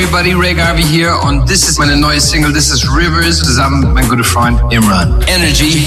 everybody, Ray Garvey hier und das ist meine neue Single, das ist Rivers, zusammen mit meinem guten Freund Imran. Energy.